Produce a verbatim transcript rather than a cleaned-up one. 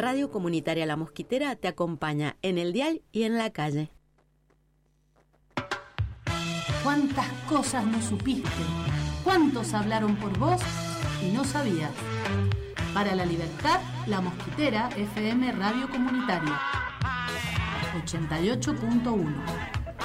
Radio Comunitaria La Mosquitera te acompaña en el dial y en la calle. ¿Cuántas cosas no supiste? ¿Cuántos hablaron por vos y no sabías? Para la libertad, La Mosquitera F M Radio Comunitaria ochenta y ocho punto uno.